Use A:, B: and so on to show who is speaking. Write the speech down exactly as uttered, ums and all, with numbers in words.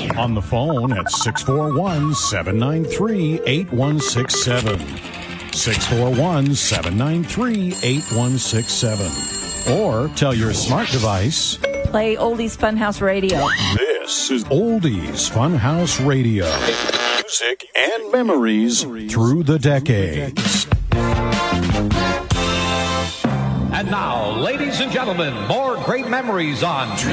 A: On the phone at six four one, seven nine three, eight one six seven. six four one, seven nine three, eight one six seven. Or tell your smart device,
B: play Oldies Funhouse Radio.
A: This is Oldies Funhouse Radio. Music and memories through the decades.
C: And now, ladies and gentlemen, more great memories on